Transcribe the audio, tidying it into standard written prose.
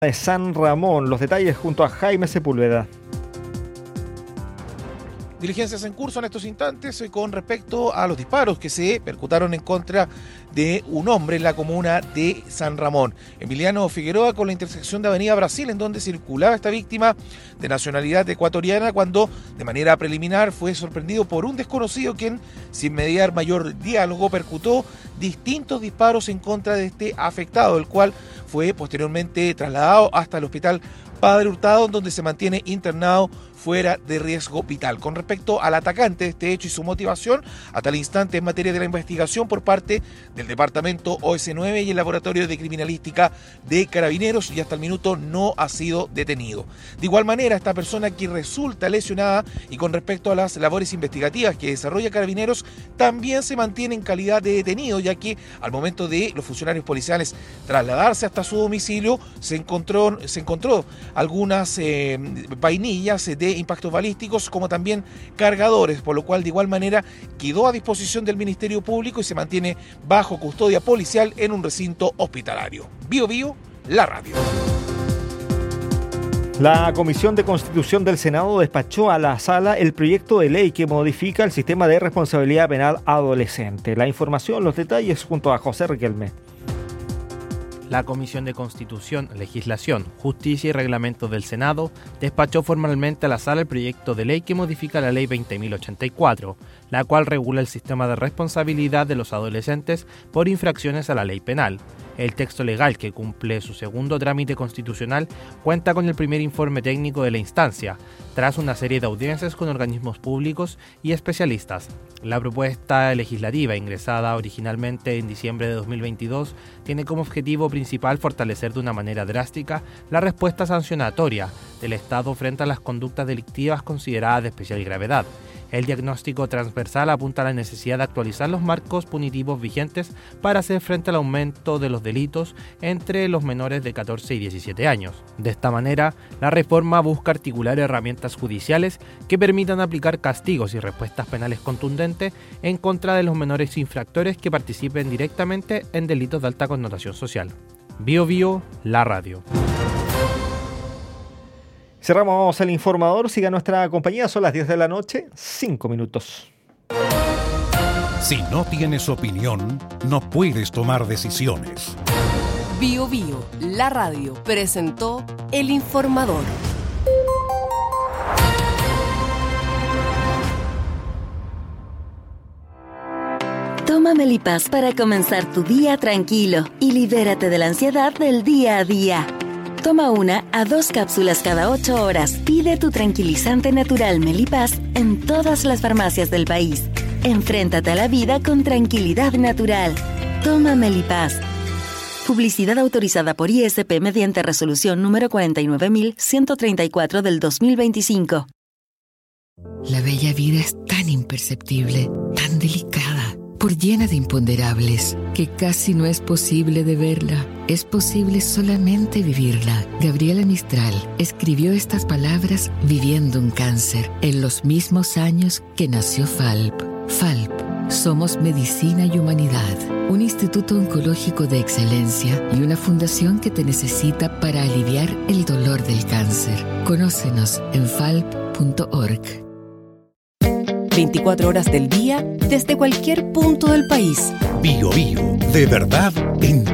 de San Ramón. Los detalles junto a Jaime Sepúlveda. Diligencias en curso en estos instantes con respecto a los disparos que se percutaron en contra de un hombre en la comuna de San Ramón. Emiliano Figueroa, con la intersección de Avenida Brasil, en donde circulaba esta víctima de nacionalidad ecuatoriana, cuando de manera preliminar fue sorprendido por un desconocido quien, sin mediar mayor diálogo, percutó distintos disparos en contra de este afectado, el cual fue posteriormente trasladado hasta el hospital Padre Hurtado, donde se mantiene internado fuera de riesgo vital. Con respecto al atacante de este hecho y su motivación, hasta el instante en materia de la investigación por parte del departamento OS9 y el laboratorio de criminalística de Carabineros, y hasta el minuto no ha sido detenido. De igual manera, esta persona que resulta lesionada, y con respecto a las labores investigativas que desarrolla Carabineros, también se mantiene en calidad de detenido, ya que al momento de los funcionarios policiales trasladarse hasta su domicilio se encontró algunas vainillas de impactos balísticos, como también cargadores, por lo cual de igual manera quedó a disposición del Ministerio Público y se mantiene bajo custodia policial en un recinto hospitalario. Bio Bio, la radio. La Comisión de Constitución del Senado despachó a la sala el proyecto de ley que modifica el sistema de responsabilidad penal adolescente. La información, los detalles junto a José Riquelme. La Comisión de Constitución, Legislación, Justicia y Reglamentos del Senado despachó formalmente a la sala el proyecto de ley que modifica la Ley 20.084, la cual regula el sistema de responsabilidad de los adolescentes por infracciones a la ley penal. El texto legal, que cumple su segundo trámite constitucional, cuenta con el primer informe técnico de la instancia, tras una serie de audiencias con organismos públicos y especialistas. La propuesta legislativa, ingresada originalmente en diciembre de 2022, tiene como objetivo principal fortalecer de una manera drástica la respuesta sancionatoria del Estado frente a las conductas delictivas consideradas de especial gravedad. El diagnóstico transversal apunta a la necesidad de actualizar los marcos punitivos vigentes para hacer frente al aumento de los delitos entre los menores de 14 y 17 años. De esta manera, la reforma busca articular herramientas judiciales que permitan aplicar castigos y respuestas penales contundentes en contra de los menores infractores que participen directamente en delitos de alta connotación social. Bio Bio, la radio. Cerramos el informador. Siga nuestra compañía. Son las 10 de la noche, 5 minutos. Si no tienes opinión, no puedes tomar decisiones. Bio Bio, la radio, presentó el informador. Toma Melipaz para comenzar tu día tranquilo y libérate de la ansiedad del día a día. Toma 1 a 2 cápsulas cada 8 horas. Pide tu tranquilizante natural Melipaz en todas las farmacias del país. Enfréntate a la vida con tranquilidad natural. Toma Melipaz. Publicidad autorizada por ISP mediante resolución número 49.134 del 2025. La bella vida es tan imperceptible, tan delicada, por llena de imponderables, que casi no es posible de verla. Es posible solamente vivirla. Gabriela Mistral escribió estas palabras viviendo un cáncer en los mismos años que nació FALP. FALP, somos medicina y humanidad, un instituto oncológico de excelencia y una fundación que te necesita para aliviar el dolor del cáncer. Conócenos en falp.org. 24 horas del día, desde cualquier punto del país. Bio Bio, de verdad en